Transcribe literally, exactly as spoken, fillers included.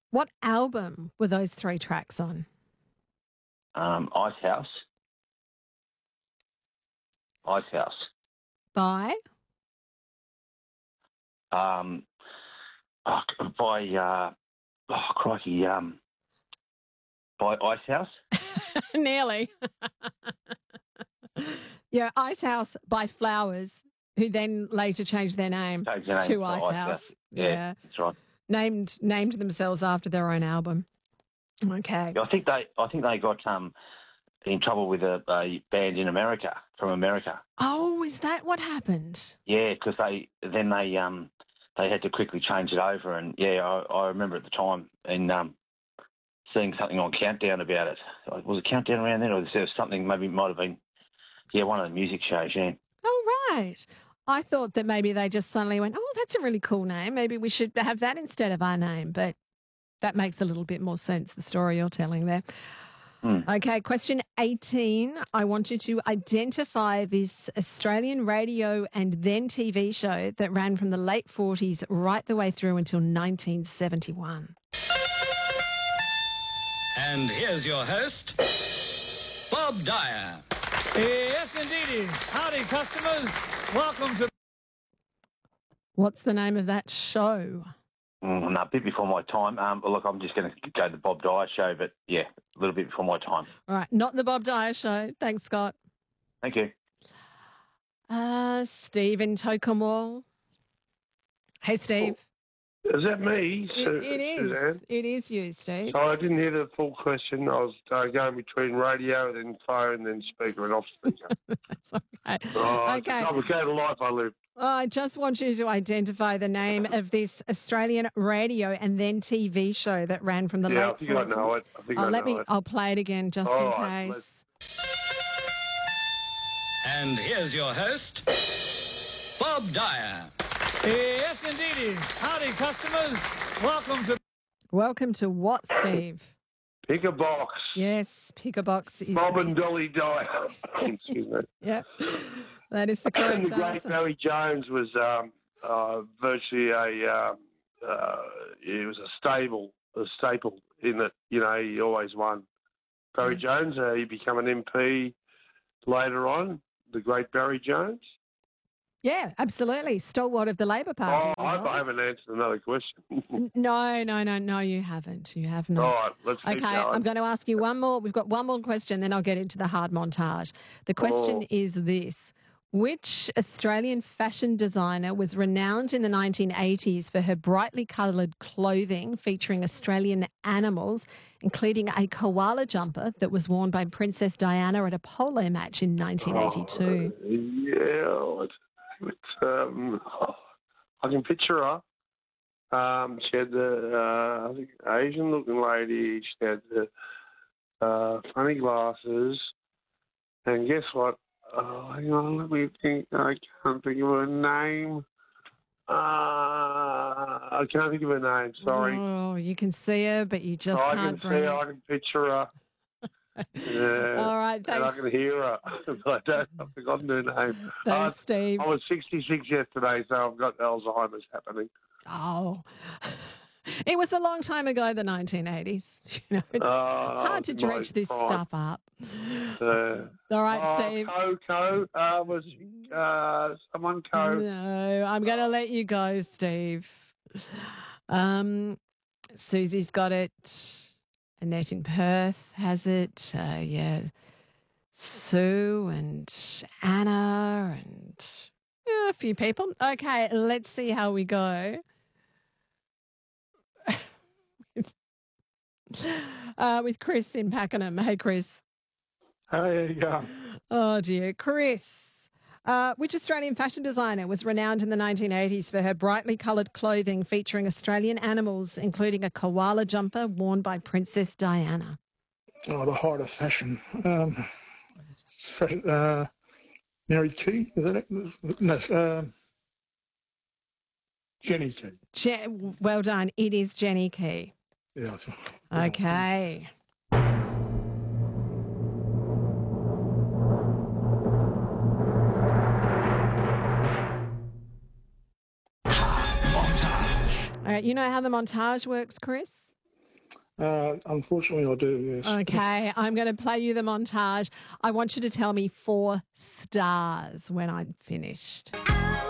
What album were those three tracks on? Um, Ice House. Ice House. By? Um, oh, by, uh, oh, crikey, um, by Ice House. Nearly. Yeah, Ice House by Flowers, who then later changed their name Changed their name to to Ice Ice House. House. Yeah. Yeah, that's right. Named named themselves after their own album. Okay. I think they, I think they got um in trouble with a, a band in America from America. Oh, is that what happened? Yeah, because they then they um they had to quickly change it over, and yeah, I, I remember at the time and um seeing something on Countdown about it. Was it Countdown around then, or was there something? Maybe it might have been yeah one of the music shows. Yeah. Oh, right. I thought that maybe they just suddenly went, oh, that's a really cool name. Maybe we should have that instead of our name. But that makes a little bit more sense, the story you're telling there. Mm. Okay, question eighteen. I want you to identify this Australian radio and then T V show that ran from the late forties right the way through until nineteen seventy-one. And here's your host, Bob Dyer. Yes, indeedy. Howdy, customers. Welcome to... What's the name of that show? Mm, no, a bit before my time. Um, look, I'm just going to go to the Bob Dyer show, but yeah, a little bit before my time. All right, not the Bob Dyer show. Thanks, Scott. Thank you. Uh, Steve in Tocumwal. Hey, Steve. Is that me? It, Su- it is. Suzanne? It is you, Steve. Oh, I didn't hear the full question. I was uh, going between radio, then phone, then speaker and off speaker. That's okay. Oh, it's Okay. a complicated life I live. I just want you to identify the name of this Australian radio and then T V show that ran from the Yeah, I late think I know forties. it. I think Oh, I let know me. it. I'll play it again just All in right, case. And here's your host, Bob Dyer. Yes, indeedy. Howdy, customers. Welcome to... Welcome to what, Steve? Pick a box. Yes, pick a box. Is Bob and Dolly Dyer. Excuse me. Yeah, that is the And correct the great answer. Barry Jones was um, uh, virtually a um, uh, he was a stable, a staple in that. You know, he always won. Barry Mm. Jones, uh, he became an M P later on. The great Barry Jones. Yeah, absolutely. Stalwart of the Labor Party. Oh, he I hope I was. haven't answered another question. N- No, no, no, no, you haven't. You have not. All right, let's keep Okay, going. I'm going to ask you one more. We've got one more question, then I'll get into the hard montage. The question Oh. is this. Which Australian fashion designer was renowned in the nineteen eighties for her brightly coloured clothing featuring Australian animals, including a koala jumper that was worn by Princess Diana at a polo match in nineteen eighty-two? Oh, yeah, it's, it's, um, I can picture her. Um, she had the, uh, I think, Asian-looking lady. She had the uh, funny glasses. And guess what? Oh, hang on, let me think. I can't think of her name. Uh, I can't think of her name. Sorry. Oh, you can see her, but you just I can't can bring see it. her. I can picture her. Yeah. All right, And I thanks. can hear her, but I don't. I've forgotten her name. Thanks, Uh, Steve. I was sixty-six yesterday, so I've got Alzheimer's happening. Oh, it was a long time ago, the nineteen eighties. You know, it's Oh, hard to it's dredge my this prime. stuff up. Uh, All right, oh, Steve. Coco uh, was uh, someone Co. No, I'm going to let you go, Steve. Um, Susie's got it. Annette in Perth has it. Uh, yeah, Sue and Anna and yeah, a few people. Okay, let's see how we go. uh, with Chris in Pakenham. Hey, Chris. Hey, yeah. Oh, dear. Chris, uh, which Australian fashion designer was renowned in the nineteen eighties for her brightly coloured clothing featuring Australian animals, including a koala jumper worn by Princess Diana? Oh, the height of fashion. Um, fashion uh, Mary Key, is that it? No, uh, Jenny Key. Je- well done. It is Jenny Key. Yeah. That's, Okay. All right, you know how the montage works, Chris? Uh, unfortunately, I do, yes. Okay, I'm going to play you the montage. I want you to tell me four stars when I'm finished.